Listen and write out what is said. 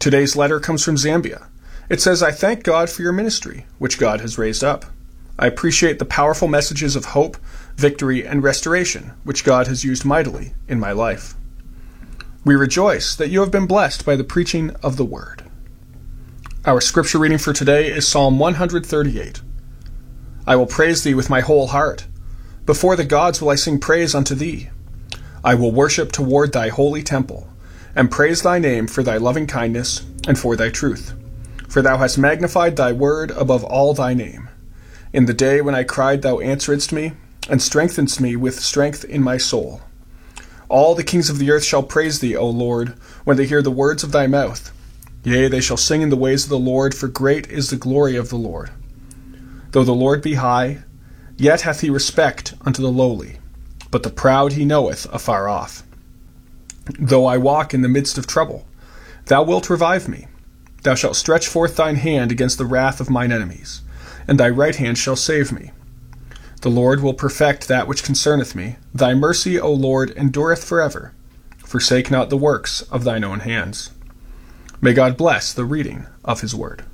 Today's letter comes from Zambia. It says, "I thank God for your ministry, which God has raised up. I appreciate the powerful messages of hope, victory, and restoration, which God has used mightily in my life. We rejoice that you have been blessed by the preaching of the word." Our scripture reading for today is Psalm 138. I will praise thee with my whole heart. Before the gods will I sing praise unto thee. I will worship toward thy holy temple, and praise thy name for thy loving kindness and for thy truth. For thou hast magnified thy word above all thy name. In the day when I cried, thou answeredst me, and strengthenedst me with strength in my soul. All the kings of the earth shall praise thee, O Lord, when they hear the words of thy mouth. Yea, they shall sing in the ways of the Lord, for great is the glory of the Lord. Though the Lord be high, yet hath he respect unto the lowly, but the proud he knoweth afar off. Though I walk in the midst of trouble, thou wilt revive me. Thou shalt stretch forth thine hand against the wrath of mine enemies, and thy right hand shall save me. The Lord will perfect that which concerneth me. Thy mercy, O Lord, endureth forever. Forsake not the works of thine own hands. May God bless the reading of his word.